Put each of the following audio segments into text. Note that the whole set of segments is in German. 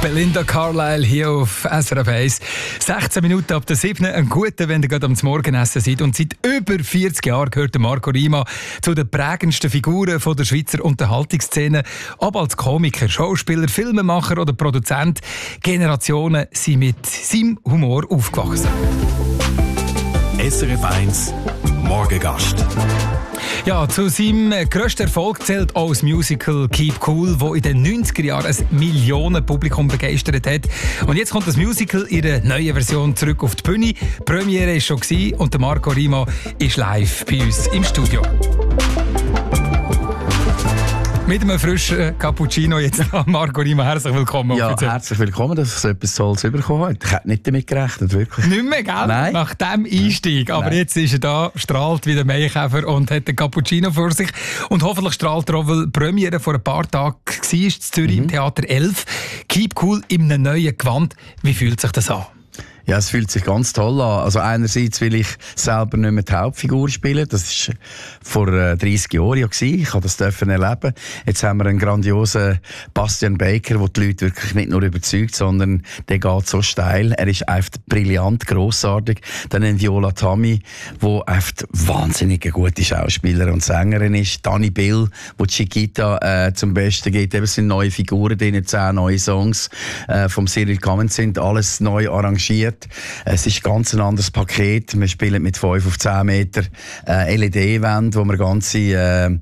Belinda Carlisle hier auf SRF 1. 16 Minuten ab der 7. Ein guter, wenn ihr gerade am Morgenessen seid. Und seit über 40 Jahren gehört Marco Rima zu den prägendsten Figuren von der Schweizer Unterhaltungsszene. Ob als Komiker, Schauspieler, Filmemacher oder Produzent, Generationen sind mit seinem Humor aufgewachsen. SRF 1 Morgengast. Ja, zu seinem grössten Erfolg zählt auch das Musical Keep Cool, das in den 90er Jahren ein Millionenpublikum begeistert hat. Und jetzt kommt das Musical in einer neuen Version zurück auf die Bühne. Die Premiere war schon und der Marco Rima ist live bei uns im Studio. Mit einem frischen Cappuccino jetzt Marco Rima, herzlich willkommen. Ja, herzlich willkommen, dass ich so etwas Tolles bekommen habe. Ich hätte nicht damit gerechnet, wirklich. Nicht mehr, gell? Nein. Nach dem Einstieg. Aber jetzt ist er da, strahlt wie der Maikäfer und hat den Cappuccino vor sich. Und hoffentlich strahlt er auch, weil die Premiere vor ein paar Tagen war, in Zürich im Theater 11. Keep Cool in einem neuen Gewand. Wie fühlt sich das an? Ja, es fühlt sich ganz toll an. Also einerseits will ich selber nicht mehr die Hauptfigur spielen. Das war vor 30 Jahren ja gewesen. Ich durfte das erleben. Jetzt haben wir einen grandiosen Bastian Baker, der die Leute wirklich nicht nur überzeugt, sondern der geht so steil. Er ist einfach brillant, grossartig. Dann ein Viola Tammy, die einfach wahnsinnig eine gute Schauspielerin und Sängerin ist. Dani Bill, die Chiquita zum Besten geht. Eben sind neue Figuren drin, 10 neue Songs vom Cyril Cummins sind alles neu arrangiert. Es ist ganz ein anderes Paket. Wir spielen mit 5 auf 10 Meter LED-Wände, wo wir ganze,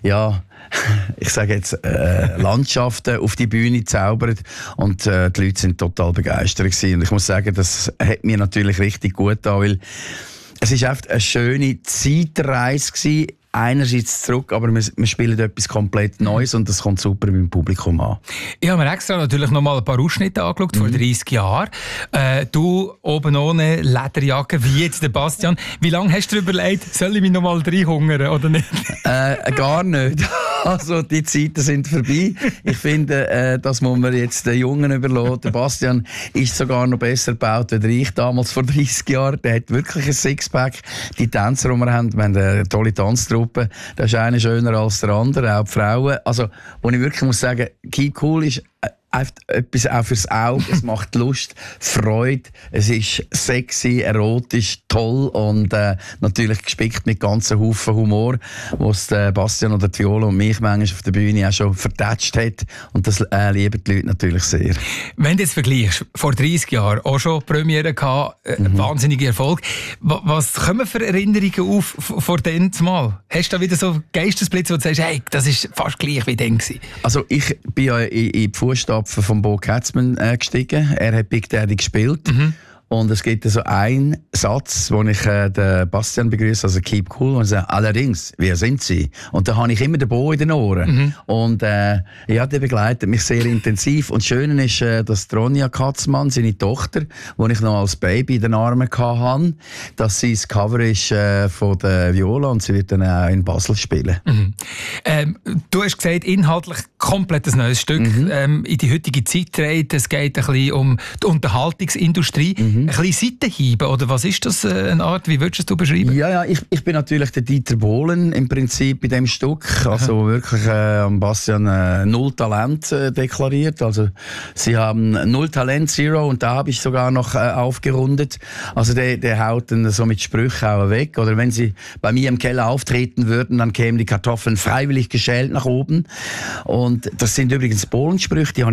ich sage jetzt, Landschaften auf die Bühne zaubern. Und die Leute sind total begeistert gewesen. Und ich muss sagen, das hat mir natürlich richtig gut getan, weil es ist einfach eine schöne Zeitreise gewesen. Einerseits zurück, aber wir spielen etwas komplett Neues und das kommt super beim Publikum an. Ich habe mir extra natürlich noch mal ein paar Ausschnitte angeschaut, vor 30 Jahren. Du oben ohne Lederjacke, wie jetzt der Bastian. Wie lange hast du dir überlegt, soll ich mich noch mal reinhungern oder nicht? Gar nicht. Also die Zeiten sind vorbei. Ich finde, das muss man jetzt den Jungen überlassen. Der Bastian ist sogar noch besser gebaut als ich damals vor 30 Jahren. Der hat wirklich ein Sixpack. Die Tänzer, die wir haben eine tolle Tanztruppe. Das ist einer schöner als der andere, auch die Frauen. Also, wo ich wirklich muss sagen, Keep Cool ist einfach etwas auch fürs Auge. Es macht Lust, Freude. Es ist sexy, erotisch, toll und natürlich gespickt mit ganzen Haufen Humor, was Bastian oder die Viola und mich manchmal auf der Bühne auch schon vertätscht hat. Und das lieben die Leute natürlich sehr. Wenn du jetzt vergleichst, vor 30 Jahren auch schon Premiere gehabt, wahnsinniger Erfolg. Was kommen für Erinnerungen auf vor dem Mal? Hast du da wieder so Geistesblitze, wo du sagst, hey, das ist fast gleich wie dann gewesen? Also ich bin ja in die Fußstapfen von Bo Katzmann gestiegen. Er hat Big Daddy gespielt. Und es gibt so einen Satz, wo ich den Bastian begrüße, also Keep Cool, und sage, allerdings, wer sind Sie? Und da habe ich immer den Bo in den Ohren. Und der begleitet mich sehr intensiv. Und das Schöne ist, dass Ronja Katzmann, seine Tochter, die ich noch als Baby in den Armen hatte, dass sie das Cover ist von der Viola und sie wird dann auch in Basel spielen. Du hast gesagt, inhaltlich komplett ein neues Stück. In die heutige Zeit dreht. Es geht ein bisschen um die Unterhaltungsindustrie. Ein bisschen Seitenhiebe, oder was ist das eine Art, wie würdest du beschreiben? Ja, ich bin natürlich der Dieter Bohlen im Prinzip in dem Stück, also wirklich am Bastian null Talent deklariert, also sie haben 0 Talent, 0 und da habe ich sogar noch aufgerundet, also der haut dann so mit Sprüchen auch weg, oder wenn sie bei mir im Keller auftreten würden, dann kämen die Kartoffeln freiwillig geschält nach oben und das sind übrigens Bohlen-Sprüche, die